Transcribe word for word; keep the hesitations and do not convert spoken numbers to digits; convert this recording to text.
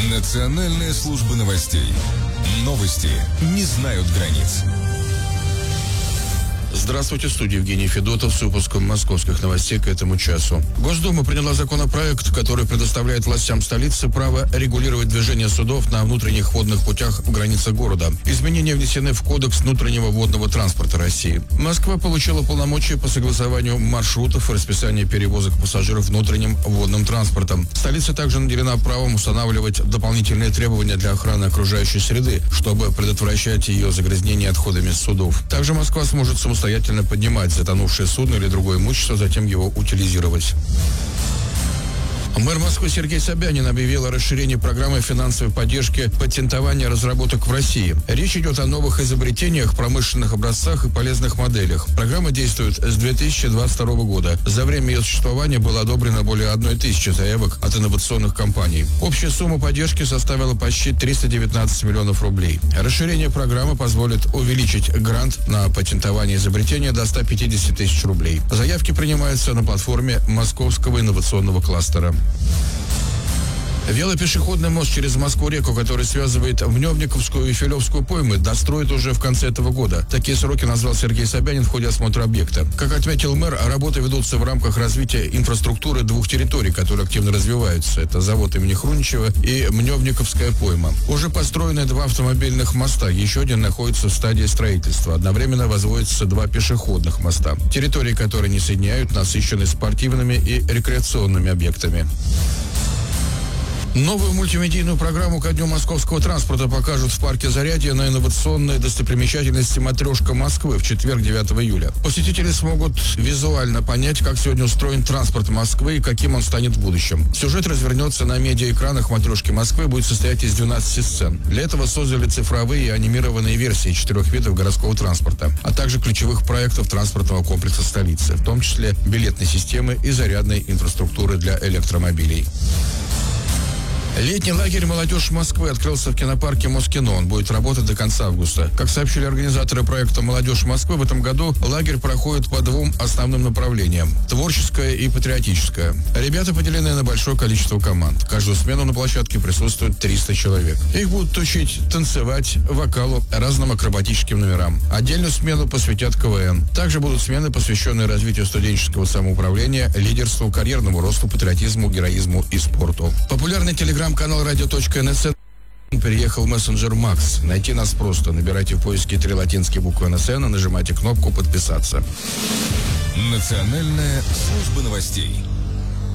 Национальная служба новостей. Новости не знают границ. Здравствуйте, в студии Евгений Федотов с выпуском московских новостей к этому часу. Госдума приняла законопроект, который предоставляет властям столицы право регулировать движение судов на внутренних водных путях в границах города. Изменения внесены в Кодекс внутреннего водного транспорта России. Москва получила полномочия по согласованию маршрутов и расписания перевозок пассажиров внутренним водным транспортом. Столица также наделена правом устанавливать дополнительные требования для охраны окружающей среды, чтобы предотвращать ее загрязнение отходами с судов. Также Москва сможет самостоятельно поднимать затонувшее судно или другое имущество, затем его утилизировать. Мэр Москвы Сергей Собянин объявил о расширении программы финансовой поддержки патентования разработок в России. Речь идет о новых изобретениях, промышленных образцах и полезных моделях. Программа действует с две тысячи двадцать второго года. За время ее существования было одобрено более одной тысячи заявок от инновационных компаний. Общая сумма поддержки составила почти триста девятнадцать миллионов рублей. Расширение программы позволит увеличить грант на патентование изобретения до ста пятидесяти тысяч рублей. Заявки принимаются на платформе Московского инновационного кластера. Велопешеходный мост через Москву-реку, который связывает Мневниковскую и Филевскую поймы, достроят уже в конце этого года. Такие сроки назвал Сергей Собянин в ходе осмотра объекта. Как отметил мэр, работы ведутся в рамках развития инфраструктуры двух территорий, которые активно развиваются. Это завод имени Хруничева и Мневниковская пойма. Уже построены два автомобильных моста, еще один находится в стадии строительства. Одновременно возводятся два пешеходных моста. Территории, которые не соединяют, насыщены спортивными и рекреационными объектами. Новую мультимедийную программу ко дню московского транспорта покажут в парке Зарядье на инновационной достопримечательности «Матрешка Москвы» в четверг, девятого июля. Посетители смогут визуально понять, как сегодня устроен транспорт Москвы и каким он станет в будущем. Сюжет развернется на медиаэкранах «Матрешки Москвы» и будет состоять из двенадцати сцен. Для этого создали цифровые и анимированные версии четырех видов городского транспорта, а также ключевых проектов транспортного комплекса столицы, в том числе билетной системы и зарядной инфраструктуры для электромобилей. Летний лагерь «Молодежь Москвы» открылся в кинопарке Москино. Он будет работать до конца августа. Как сообщили организаторы проекта «Молодежь Москвы», в этом году лагерь проходит по двум основным направлениям – творческое и патриотическое. Ребята поделены на большое количество команд. Каждую смену на площадке присутствует триста человек. Их будут учить танцевать, вокалу, разным акробатическим номерам. Отдельную смену посвятят КВН. Также будут смены, посвященные развитию студенческого самоуправления, лидерству, карьерному росту, патриотизму, героизму и спорту. Популярный телеграм канал радио.нс переехал в мессенджер Макс. Найти нас просто. Набирайте в поиске три латинские буквы эн эс эн и нажимайте кнопку «Подписаться». Национальная служба новостей.